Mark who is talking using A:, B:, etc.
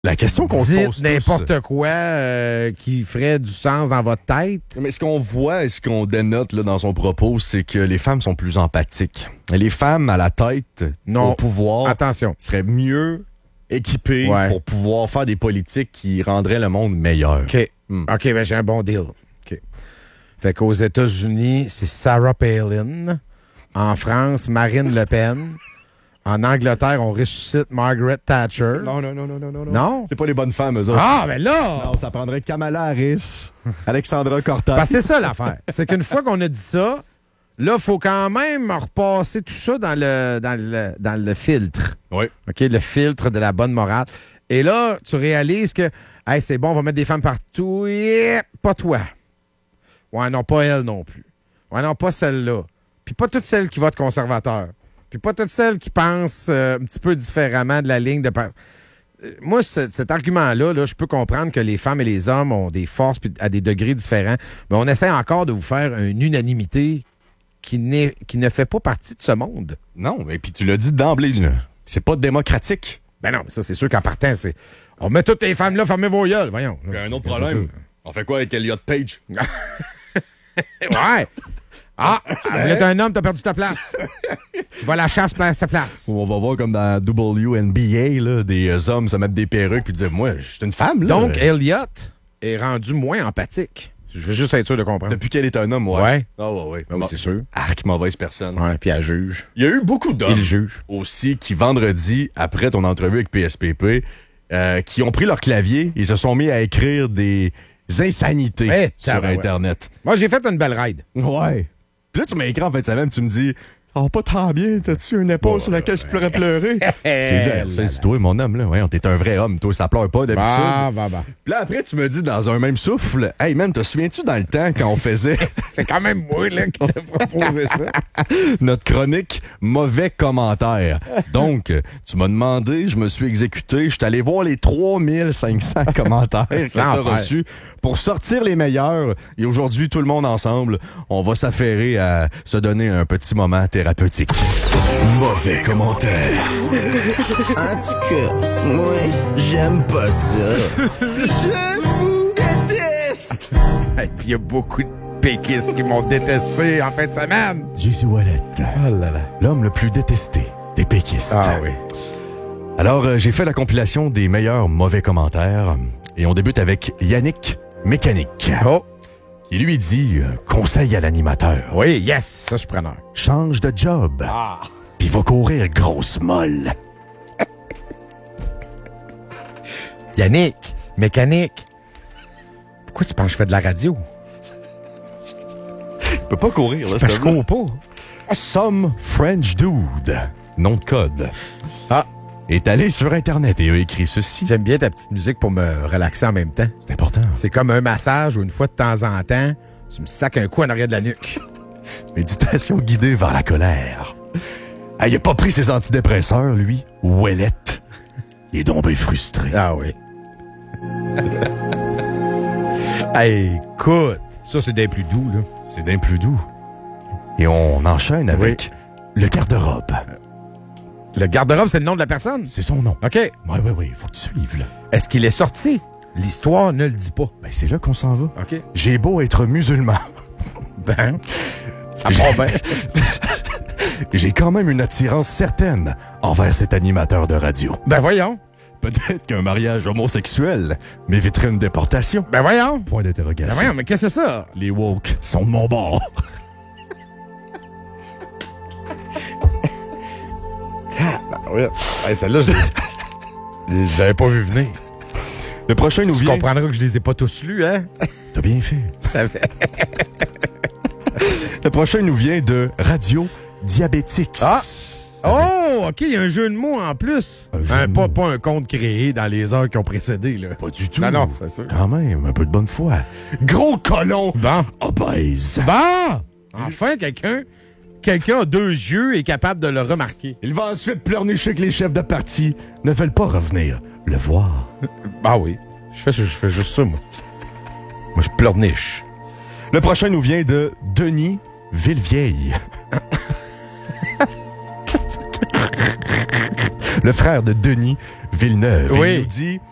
A: La question qu'on se pose
B: Dites n'importe quoi qui ferait du sens dans votre tête.
A: Mais ce qu'on voit et ce qu'on dénote là, dans son propos, c'est que les femmes sont plus empathiques. Et les femmes à la tête,
B: Non.
A: au pouvoir,
B: Attention.
A: seraient mieux équipées pour pouvoir faire des politiques qui rendraient le monde meilleur.
B: OK. OK, ben j'ai un bon deal. OK. Fait qu'aux États-Unis, c'est Sarah Palin. En France, Marine Le Pen. En Angleterre, on ressuscite Margaret Thatcher.
A: Non.
B: Non?
A: C'est pas les bonnes femmes, eux autres.
B: Ah, ben là!
A: Non, ça prendrait Kamala Harris, Alexandra Cortez.
B: Parce que c'est ça l'affaire. C'est qu'une fois qu'on a dit ça, là, il faut quand même repasser tout ça dans le filtre.
A: Oui.
B: OK, le filtre de la bonne morale. Et là, tu réalises que, hey, c'est bon, on va mettre des femmes partout. Yeah, pas toi. Ouais, non, pas elle non plus. Ouais, non, pas celle-là. Puis pas toutes celles qui votent conservateur. Puis pas toutes celles qui pensent un petit peu différemment de la ligne de pensée. Moi, cet argument-là, là, je peux comprendre que les femmes et les hommes ont des forces à des degrés différents, mais on essaie encore de vous faire une unanimité qui ne fait pas partie de ce monde.
A: Non, mais puis tu l'as dit d'emblée, là. C'est pas démocratique.
B: Ben non, mais ça, c'est sûr qu'en partant, c'est... On met toutes les femmes là, fermez vos gueules, voyons.
A: Il y a un autre problème. On fait quoi avec Elliot Page?
B: Ouais! Ah! Là, t'es un homme, t'as perdu ta place. Tu vas à la chasse à sa place.
A: On va voir comme dans WNBA, là, des hommes se mettent des perruques puis dire, moi, je suis une femme, là.
B: Donc, Elliot est rendu moins empathique. Je veux juste être sûr de comprendre.
A: Depuis qu'elle est un homme, ouais.
B: Ouais.
A: Ah, ouais.
B: Ben oui, c'est sûr.
A: Arc, mauvaise personne.
B: Ouais, puis elle juge.
A: Il y a eu beaucoup d'hommes
B: Il juge.
A: aussi qui, vendredi, après ton entrevue avec PSPP, qui ont pris leur clavier et se sont mis à écrire des insanités sur Internet.
B: Moi, j'ai fait une belle ride.
A: Ouais. Puis là, tu m'as écrit en fin de semaine, tu me dis, oh, pas tant bien, t'as-tu une épaule sur laquelle je pourrais pleurer? Je t'ai dit, c'est toi, mon homme, là. Ouais, t'es un vrai homme, toi, ça pleure pas d'habitude.
B: Bah.
A: Puis là, après, tu me dis dans un même souffle, hey man, te souviens-tu dans le temps quand on faisait.
B: C'est quand même moi, là, qui t'a proposé ça.
A: Notre chronique mauvais commentaire. Donc, tu m'as demandé, je me suis exécuté, je suis allé voir les 3500 commentaires que t'as reçus pour sortir les meilleurs. Et aujourd'hui, tout le monde ensemble, on va s'affairer à se donner un petit moment thérapeutique.
C: Mauvais commentaire. En tout cas, moi, j'aime pas ça. Je vous déteste.
B: Et puis, il y a beaucoup de péquistes qui m'ont détesté en fin de semaine.
A: J.C. Wallet.
B: Oh là là.
A: L'homme le plus détesté des péquistes.
B: Ah oui.
A: Alors, j'ai fait la compilation des meilleurs mauvais commentaires. Et on débute avec Yannick Mécanique.
B: Oh.
A: Qui lui dit conseil à l'animateur.
B: Oui, yes, ça, je suis preneur.
A: Change de job. Puis va courir grosse molle.
B: Yannick, Mécanique. Pourquoi tu penses que je fais de la radio?
A: Il peut pas courir, là.
B: Je cours pas.
A: Some French Dude, nom de code, est allé sur Internet et a écrit ceci.
B: J'aime bien ta petite musique pour me relaxer en même temps.
A: C'est important.
B: C'est comme un massage où une fois de temps en temps, tu me sacs un coup en arrière de la nuque.
A: Méditation guidée vers la colère. Ah, il a pas pris ses antidépresseurs, lui. Ouellette. Il est donc bien frustré.
B: Ah oui. Hey, écoute, ça, c'est d'un plus doux, là.
A: C'est d'un plus doux. Et on enchaîne avec le garde-robe.
B: Le garde-robe, c'est le nom de la personne?
A: C'est son nom.
B: OK.
A: Oui, faut que tu suives, là.
B: Est-ce qu'il est sorti? L'histoire ne le dit pas.
A: Ben, c'est là qu'on s'en va.
B: OK.
A: J'ai beau être musulman.
B: Ben, ça part bien.
A: J'ai quand même une attirance certaine envers cet animateur de radio.
B: Ben, voyons.
A: Peut-être qu'un mariage homosexuel m'éviterait une déportation.
B: Ben, voyons.
A: Point d'interrogation.
B: Ben, voyons, mais qu'est-ce que c'est ça?
A: Les woke sont de mon bord.
B: Oui. Hey, celle-là, j'avais pas vu venir.
A: Le prochain nous
B: Tu
A: vient...
B: comprendras que je les ai pas tous lus, hein?
A: T'as bien fait. Le prochain nous vient de Radio Diabétique.
B: Ah! Oh, OK, il y a un jeu de mots en plus. Pas un compte créé dans les heures qui ont précédé, là.
A: Pas du tout.
B: Non, c'est sûr.
A: Quand même, un peu de bonne foi. Gros colon obèse.
B: Bon! Enfin, quelqu'un a deux yeux et est capable de le remarquer.
A: Il va ensuite pleurnicher que les chefs de parti ne veulent pas revenir le voir.
B: Ah oui, je fais juste ça, moi. Moi, je pleurniche.
A: Le prochain nous vient de Denis Villevieille. Le frère de Denis Villeneuve.
B: Oui.
A: Il nous dit